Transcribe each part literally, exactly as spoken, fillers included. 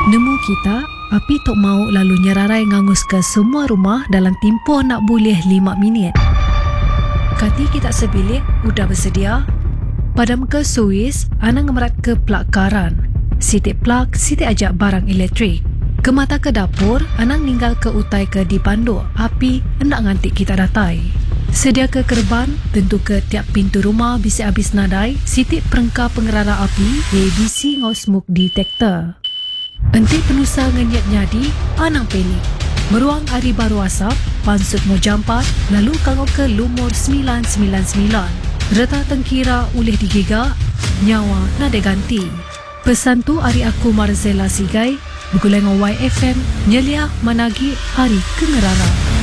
Nemu kita, api tok mau lalu nyerarai ngangus ke semua rumah dalam tempoh nak boleh lima minit. Kati kita sebilik, udah bersedia? Padam ke Suis, anang ngemerat ke plak karan. Sitik plak, sitik ajak barang elektrik. Ke mata ke dapur, anang ninggal ke utai ke dipandu. Api, hendak ngantik kita datai. Sedia ke kerban, tentu ke tiap pintu rumah bisa habis nadai, sitik perengkah pengerara api, A B C ngau smoke detector. Entik penusa ngenyat nyadi, anang pelik. Meruang hari baru asap, pansut mau jampat, lalu kangau ke lumur sembilan sembilan sembilan. Reta tengkira ulih digigak, nyawa nada ganti. Pesan tu hari aku Marzela Sigai, berguleng Y F M, nyelia managi hari kengerara.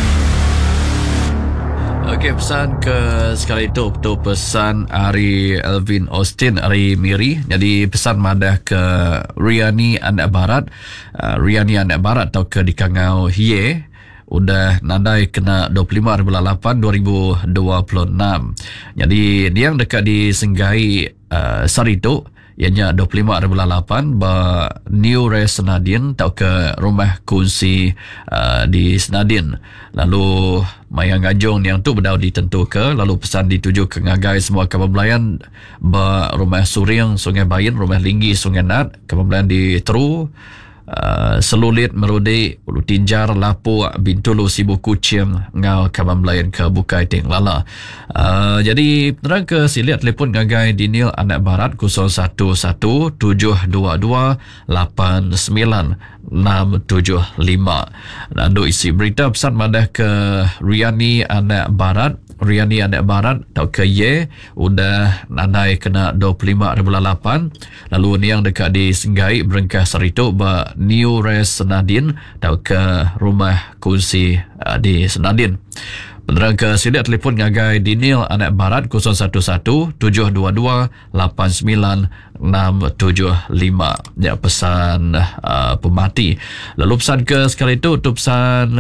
Okey, pesan ke sekali itu betul pesan Ari Elvin Austin, Ari Miri. Jadi pesan madah ke Riani anak barat, uh, Riani anak barat atau ke di Kangau Hie. Udah nadai kena dua puluh lima bulan lapan dua ribu dua puluh enam. Jadi dia yang dekat di Senggai uh, Sarito, ianya dua puluh lima bulan lapan ba New Res Senadin tau ke rumah kunci uh, di Senadin. Lalu mayang ganjong yang tu berdau ditentu ke, lalu pesan dituju ke ngagai semua Kababelayan ba rumah Suring Sungai Bayin, rumah Linggi Sungai Nat, Kababelayan di Teru, Uh, Selulit, Merudi, Ulu Tinjar, Lapu, Bintulu, Sibu Kucing, ngau Kababelayan ke Bukai Ting Lala. Uh, jadi penerang ke siliat telefon ngagai Dinil anak barat kosong satu satu tujuh dua dua lapan sembilan enam tujuh lima. Lalu isi berita pesan madah ke Riani anak barat, Riani anak barat tau ke Ye udah nadai kena dua puluh lima bulan lapan. Lalu ni yang dekat di Senggai Berengkah Sarito ba New Res Senadin tau ke rumah kunci uh, di Senadin. Penerang ke siliat telefon ngagai Dinil anak barat kosong satu satu tujuh dua dua lapan sembilan enam tujuh lima. Ya, pesan uh, pemati. Lalu pesan ke sekali itu tu pesan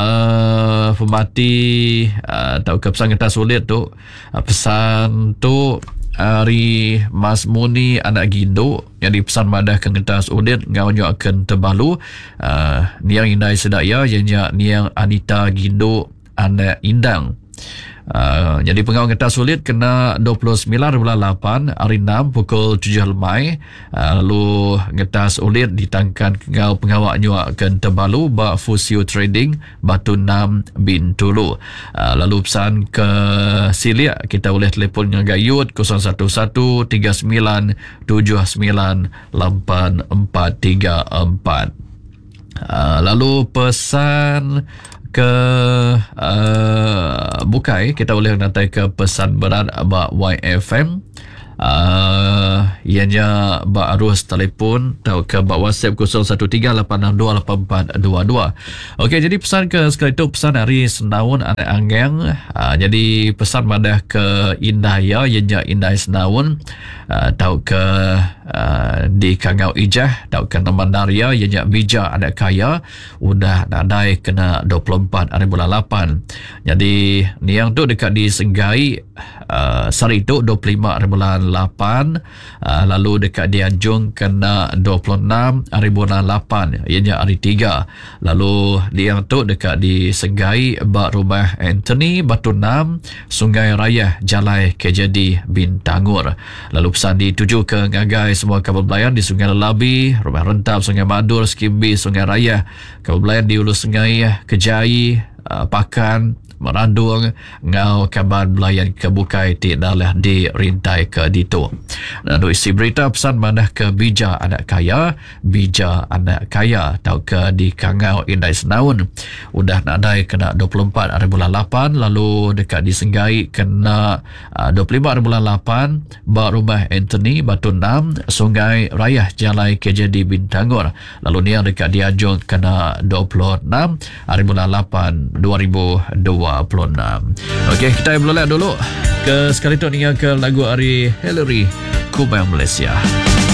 uh, pemati uh, tau ke pesan kita sulit tu uh, pesan tu Ari Mas Muni anak Gindo yang dipesan madah ke ngetas udit ngau nyuakan terbalu uh, niang indai sedaya ianya niang Anita Gindo anak Indang. Uh, jadi pengawal ngetas sulit kena dua puluh sembilan bulan lapan hari enam pukul tujuh lemai. Uh, lalu ngetas ulit ditangkan pengawal pengawal nyuakan terbalu ba Fusio Trading Batu enam Bintulu. Uh, lalu pesan ke Silia kita boleh telefon dengan Gayut kosong satu satu tiga sembilan tujuh sembilan lapan empat tiga empat. Uh, lalu pesan ke uh, Bukai kita boleh nanti ke pesan berat ba Y F M. Uh, ianya ba arus telefon atau ke ba WhatsApp kosong satu tiga lapan enam dua lapan empat dua dua. Okey, jadi pesan ke sekali itu pesan hari Senaun anak Anggeng. Uh, jadi pesan madah ke Indaya ianya Indai Senaun uh, tau ke uh, di Kangau Ijah tau ke Tamandaria ianya Bija anak kaya udah nadai kena dua puluh empat hari bulan lapan. Jadi ni yang tu dekat di Senggai uh, Sarito dua puluh lima hari bulan lapan. Uh, lalu dekat di Anjung kena dua puluh enam hari bulan lapan ianya hari tiga. Lalu di yang tu dekat di Senggai bak rumah Anthony Batu enam Sungai Raya Jalai Kejadi Bintangor. Lalu pesan dituju ke ngagai semua Kababelayan di Sungai Lelabi, Rumah Rentap Sungai Madur, Skimbi Sungai Raya, Kababelayan di Ulu Sungai Kejai, uh, Pakan Merandung ngau kaban belayan ke Bukai ti dalah di rintai ke Dito. Lalu isi berita pesan mandah ke Bija anak kaya, Bija anak kaya tau ke di Kangau Indai Senaun udah nadai kena dua puluh empat hari bulan lapan. Lalu dekat di Senggai kena uh, dua puluh lima hari bulan lapan ba rumah Anthony Batu enam Sungai Raya Jalai K J D Bintangor. Lalu ni yang dekat di Anjung kena dua puluh enam hari bulan lapan dua ribu dua puluh enam. Okey, kita berlalu dulu ke sekali tu dengan ke lagu Ari Hillary Kubang Malaysia.